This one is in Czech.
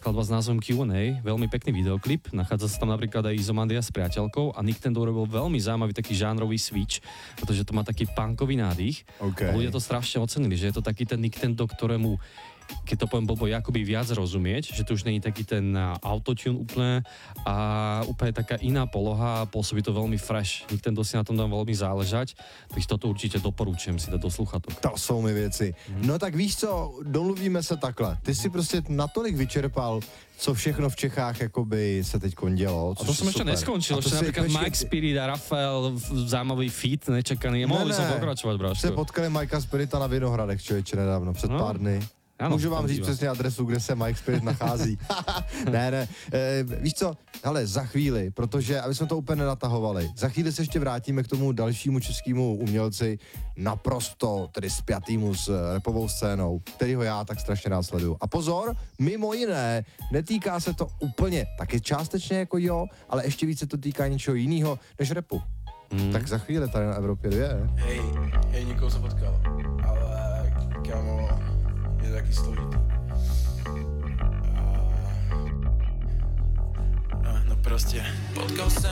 skladba s názvom Q&A, veľmi pekný videoklip, nachádza sa tam napríklad aj Izomandia s priateľkou a Nick Tendo robil veľmi zaujímavý taký žánrový switch, pretože to má taký punkový nádych. Okay. A ľudia to strašne ocenili, že je to taký ten Nick Tendo, ktorému, keď to poviem blbo, akoby viac rozumieť, že to už nie je taký ten autotune úplne a úplne taká iná poloha a pôsobí to veľmi fresh. Nick Tendo si na tom dá veľmi záležať, takže toto určite doporučujem si dať do sluchatok. To jsou mi věci. No tak víš co, domluvíme se takhle. Ty si prostě natolik vyčerpal, co všechno v Čechách jakoby se teď dělo. A to som ešte neskončil, ešte napríklad Mike Spirit a Rafael, zaujímavý feat, nečekaný. Mohol by som pokračovať, bráško. Jste potkali Mikea Spirita na Vinohradech, člověče, nedávno, před pár dny. Ano, můžu vám říct přesně adresu, kde se Mike Spirit nachází. ne, víš co, hele, za chvíli, protože, aby jsme to úplně nenatahovali, za chvíli se ještě vrátíme k tomu dalšímu českému umělci, naprosto tedy spjatýmu s rapovou scénou, kterýho já tak strašně rád sleduju. A pozor, mimo jiné, netýká se to úplně, taky částečně jako jo, ale ještě více to týká něčeho jiného než rapu. Tak za chvíli tady na Evropě 2. Hej, někoho jsem potkal, ale kámo, je to taky složitý. No prostě, potkal jsem